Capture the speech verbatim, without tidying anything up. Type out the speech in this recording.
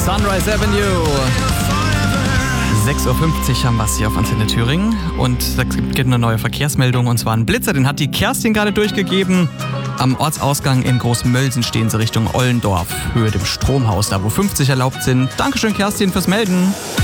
Sunrise Avenue. sechs Uhr fünfzig haben wir es hier auf Antenne Thüringen. Und es gibt eine neue Verkehrsmeldung, und zwar ein Blitzer, den hat die Kerstin gerade durchgegeben. Am Ortsausgang in Großmölsen stehen sie Richtung Ollendorf, Höhe dem Stromhaus, da wo fünfzig erlaubt sind. Dankeschön, Kerstin, fürs Melden.